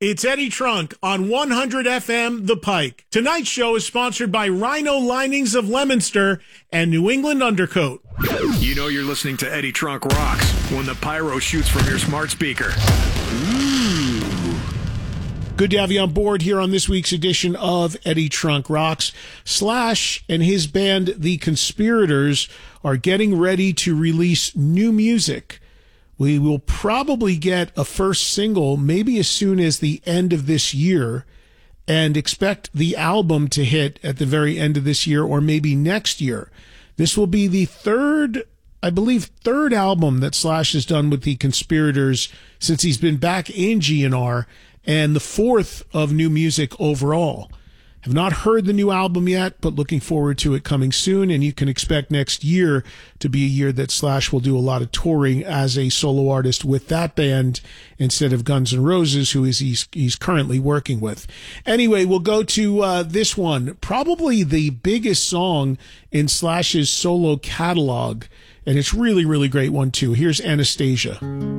It's Eddie Trunk on 100 FM The Pike. Tonight's show is sponsored by Rhino Linings of Leominster and New England Undercoat. You know you're listening to Eddie Trunk Rocks when the pyro shoots from your smart speaker. Good to have you on board here on this week's edition of Eddie Trunk Rocks. Slash and his band, The Conspirators, are getting ready to release new music. We will probably get a first single maybe as soon as the end of this year and expect the album to hit at the very end of this year or maybe next year. This will be the third album that Slash has done with The Conspirators since he's been back in GNR, and the fourth of new music overall. Have not heard the new album yet, but looking forward to it coming soon, and you can expect next year to be a year that Slash will do a lot of touring as a solo artist with that band instead of Guns N' Roses, who he's currently working with. Anyway, we'll go to this one, probably the biggest song in Slash's solo catalog, and it's really, really great one too. Here's Anastasia.